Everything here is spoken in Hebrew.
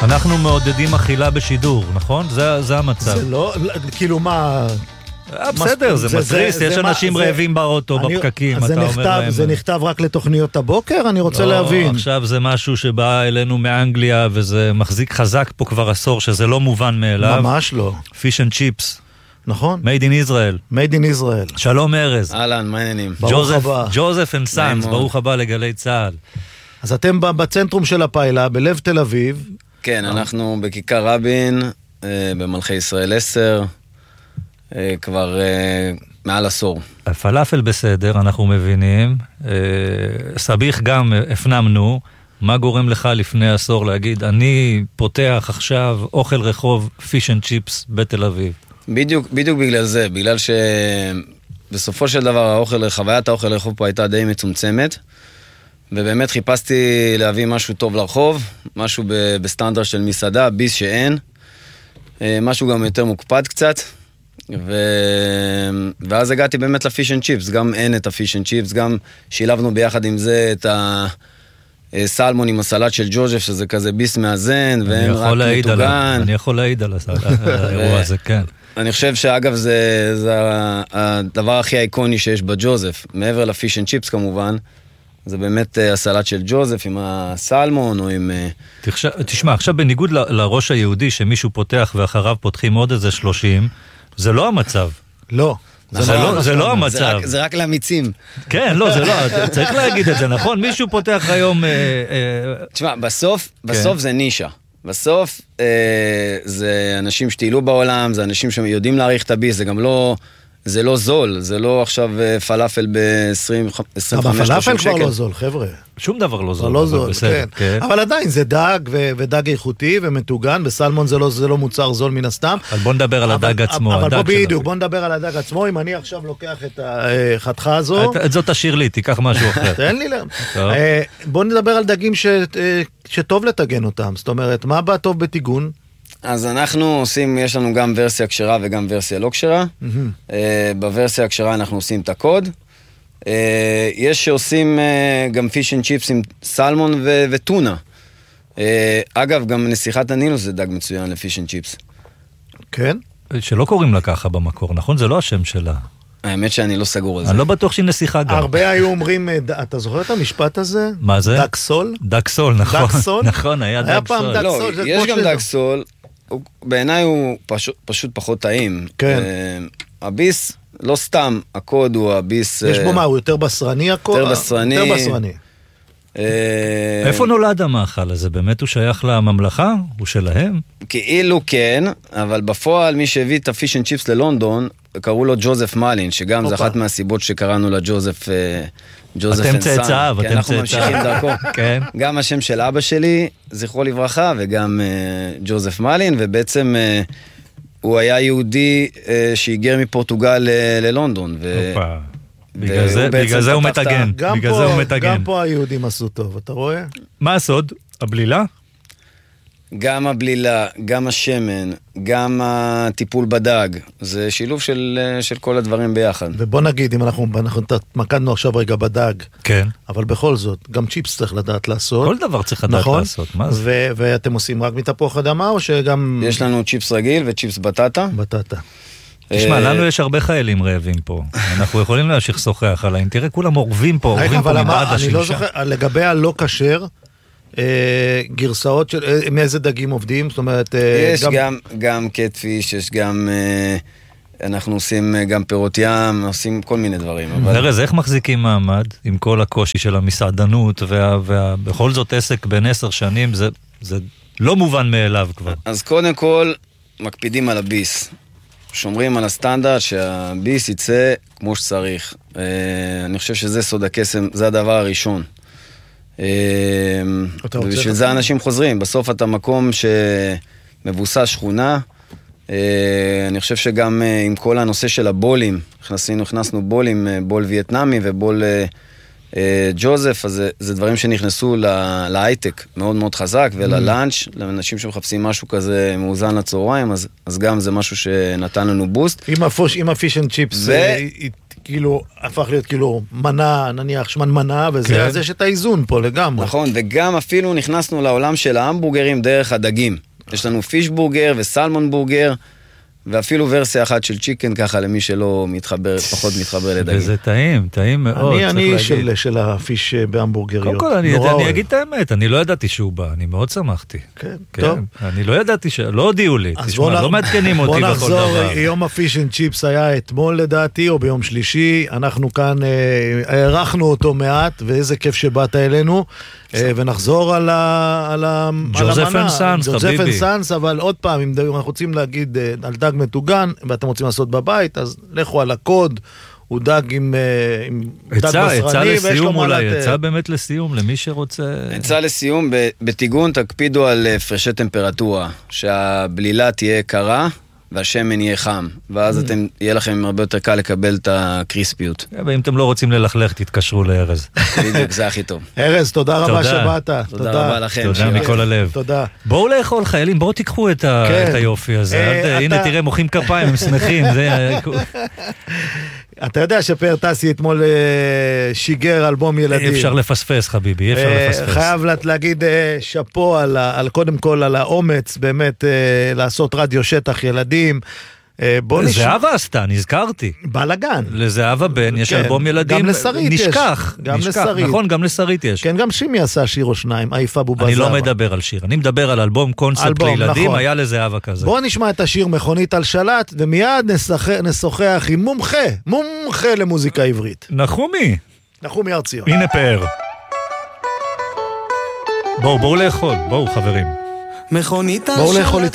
אנחנו מעודדים אכילה בשידור, נכון? זה המצב. זה לא, כאילו מה... בסדר, זה מתריס, יש אנשים רעבים באוטו, בפקקים, אתה אומר להם. זה נכתב רק לתוכניות הבוקר? אני רוצה להבין. עכשיו זה משהו שבא אלינו מאנגליה, וזה מחזיק חזק פה כבר עשור, שזה לא מובן מאליו. ממש לא. פיש אנד צ'יפס. נכון. Made in Israel. Made in Israel. שלום ארז. אהלן, מה העניינים? ברוך הבא. ג'וזף אנד סאנס, ברוך הבא לגלי צהל. אז אתם בצנטרום של הפיילה, בלב תל אביב. כן, אנחנו בכיכר רבין, במלכי ישראל 10, כבר מעל עשור. הפלאפל בסדר, אנחנו מבינים. סביח גם הפנמנו. מה גורם לך לפני עשור להגיד, אני פותח עכשיו אוכל רחוב פיש אנד צ'יפס בתל אביב? בדיוק בגלל זה, בגלל שבסופו של דבר חוויית האוכל רחוב פה הייתה די מצומצמת, ובאמת חיפשתי להביא משהו טוב לרחוב, משהו בסטנדרט של מסעדה, ביס שאין, משהו גם יותר מוקפד קצת, ואז הגעתי באמת לפיש אנד צ'יפס, גם אין את הפיש אנד צ'יפס, גם שילבנו ביחד עם זה את סלמון עם הסלט של ג'וז'ף, שזה כזה ביס מאזן, ואין רק מטוגן. אני יכול להעיד על האירוע הזה, כן. אני חושב שאגב זה הדבר הכי איקוני שיש בג'וזף, מעבר לפיש אנד צ'יפס כמובן, זה באמת הסלט של ג'וזף עם הסלמון או עם... תשמע, עכשיו בניגוד לראש היהודי שמישהו פותח ואחריו פותחים עוד איזה 30, זה לא המצב. לא. זה לא המצב. זה רק לאמיצים. כן, לא, זה לא, צריך להגיד את זה, נכון? מישהו פותח היום... תשמע, בסוף זה נישה. בסוף זה אנשים שטיילו בעולם, זה אנשים שיודעים להעריך את הביס, זה גם לא... זה לא זול, זה לא עכשיו פלאפל ב-25-30 שקל. אבל פלאפל כבר לא זול, חבר'ה. שום דבר לא זול. לא זול, כן. אבל עדיין זה דג, ודג איכותי ומתוגן, וסלמון זה לא מוצר זול מן הסתם. אבל בוא נדבר על הדג עצמו. אבל בדיוק, בוא נדבר על הדג עצמו. אם אני עכשיו לוקח את החתכה הזו... את זאת תשאיר לי, תיקח משהו אחר. תן לי להם. בוא נדבר על דגים שטוב לתגן אותם. זאת אומרת, מה בא טוב בתיגון? אז אנחנו עושים, יש לנו גם ורסיה כשרה וגם ורסיה לא כשרה. בוורסיה הכשרה אנחנו עושים את הקוד. יש שעושים גם פיש אנד צ'יפס עם סלמון וטונה. אגב, גם נסיכת הנילוס זה דג מצוין לפיש אנד צ'יפס. כן? שלא קוראים לה ככה במקור, נכון? זה לא השם שלה. האמת שאני לא סגור על זה. אני לא בטוח שהיא נסיכה גם. הרבה היו אומרים, אתה זוכר את המשפט הזה? מה זה? דג סול? דג סול, נכון. דג סול? נכון, היה דג סול. לא, יש גם דג סול. בעיניי הוא פשוט פחות טעים. כן. הביס, לא סתם, הקוד הוא הביס... יש בו מה, הוא יותר בשרני הקוד? יותר בשרני. יותר בשרני. איפה נולד המאכל הזה? באמת הוא שייך לממלכה? הוא שלהם? כאילו כן, אבל בפועל מי שהביא את הפיש אנד צ'יפס ללונדון, קראו לו ג'וזף מלין, שגם זה אחת מהסיבות שקראנו לג'וזף אתם צאצאיו, כי אנחנו ממשיכים דרכו. כן. גם השם של אבא שלי, זכרו לברכה, וגם ג'וזף מלין, ובעצם הוא היה יהודי שהיגר מפורטוגל ללונדון. בגלל זה הוא מתגן. גם פה היהודים עשו טוב, אתה רואה? מה הסוד? הבלילה? גם הבלילה, גם השמן, גם הטיפול בדג, זה שילוב של כל הדברים ביחד. ובוא נגיד, אם אנחנו מקדנו עכשיו רגע בדג, כן. אבל בכל זאת, גם צ'יפס צריך לדעת לעשות. כל דבר צריך לדעת לעשות, מה זה? ואתם עושים רק מתפוח אדמה, או שגם... יש לנו צ'יפס רגיל וצ'יפס בטטה. בטטה. תשמע, לנו יש הרבה חיילים רעבים פה. אנחנו יכולים להמשיך שוחח עליהם. תראה, כולם עורבים פה, עורבים פה מבעד השמשה. אני לא זוכר, לגבי הלא כשר, גרסאות של מאיזה דגים עובדים? זאת אומרת, יש גם קטפיש, יש גם, אנחנו עושים גם פירות ים, עושים כל מיני דברים. ארז, איך מחזיקים מעמד עם כל הקושי של המסעדנות, ובכל זאת עסק בין 10 שנים, זה לא מובן מאליו כבר. אז קודם כל, מקפידים על הביס. שומרים על הסטנדרט שהביס יצא כמו שצריך. אני חושב שזה סוד הקסם, זה הדבר הראשון. ובשביל זה אנשים חוזרים. בסוף אתה מקום שמבוסס שכונה. אני חושב שגם עם כל הנושא של הבולים, הכנסנו בולים, בול וייטנאמי ובול ג'וזף, אז זה דברים שנכנסו להייטק מאוד מאוד חזק, וללאנץ', לאנשים שמחפשים משהו כזה מאוזן לצהריים, אז גם זה משהו שנתן לנו בוסט. עם הפיש אנד צ'יפס כאילו הפך להיות כאילו מנה, נניח שמן מנה, וזה, אז יש את האיזון פה לגמרי. נכון, וגם אפילו נכנסנו לעולם של ההמבורגרים דרך הדגים. יש לנו פיש בורגר וסלמון בורגר, ואפילו ורסיה אחת של צ'יקן, ככה למי שלא מתחבר, פחות מתחבר לדגים. וזה טעים, טעים מאוד. אני של הפיש בהמבורגריות. קודם כל, אני אגיד את האמת, אני לא ידעתי שהוא בא, אני מאוד שמחתי. כן, טוב. אני לא ידעתי, לא הודיעו לי, תשמע, לא מעדכנים אותי בכל דבר. בוא נחזור, יום הפיש אנד צ'יפס היה אתמול לדעתי, או ביום שלישי, אנחנו כאן הערכנו אותו מעט, ואיזה כיף שבאת אלינו, ונחזור על המנה. ג'וזף אנד סאנס, ג'וזף חביבי. אנד סאנס, אבל עוד פעם, אם אנחנו רוצים להגיד על דג מטוגן, ואתם רוצים לעשות בבית, אז לכו על הקוד, הוא דג עם דג בשרני, עצה לסיום אולי, עצה באמת לסיום, למי שרוצה... עצה לסיום, בטיגון תקפידו על הפרשי טמפרטורה, שהבלילה תהיה קרה, והשמן יהיה חם, ואז יהיה לכם הרבה יותר קל לקבל את הקריספיות. ואם אתם לא רוצים ללכלך, תתקשרו לארז. בדיוק, זה הכי טוב. ארז, תודה רבה שבאת. תודה רבה לכם. תודה מכל הלב. תודה. בואו לאכול חיילים, בואו תיקחו את היופי הזה. הנה תראה, מוחאים כפיים, הם שמחים. אתה יודע שפאר טסי אתמול שיגר אלבום ילדים. אי אפשר לפספס, חביבי, אי אפשר לפספס. חייב להגיד שפו קודם כל על האומץ, באמת לעשות רדיו שטח ילדים. זהבה עשתה, נזכרתי. בלגן. לזהבה בן יש אלבום ילדים. גם לשרית יש. נשכח. נכון, גם לשרית יש. כן, גם שימי עשה שיר או שניים, עיפה בובה אני זהבה. לא מדבר על שיר, אני מדבר על אלבום קונספט לילדים, היה לזהבה כזה. בואו נשמע את השיר מכונית על שלט, ומיד נשוחח עם מומחה למוזיקה עברית. נחומי ארציון. הנה פאר. בואו לאכול, בואו חברים. מכונית על בואו לאכול איתה.